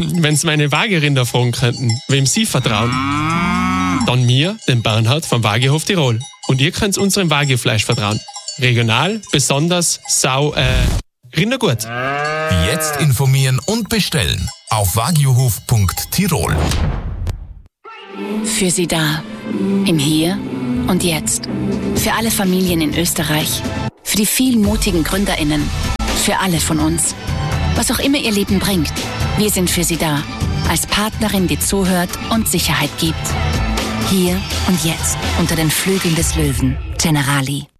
Wenn Sie meine Wagerinder fragen könnten, wem Sie vertrauen, dann mir, dem Bernhard vom Wagehof Tirol. Und ihr könnt unserem Wagefleisch vertrauen. Regional, besonders, rindergut. Jetzt informieren und bestellen auf wagiohof.tirol. Für Sie da. Im Hier und Jetzt. Für alle Familien in Österreich. Für die vielen mutigen GründerInnen. Für alle von uns. Was auch immer Ihr Leben bringt. Wir sind für Sie da. Als Partnerin, die zuhört und Sicherheit gibt. Hier und jetzt. Unter den Flügeln des Löwen. Generali.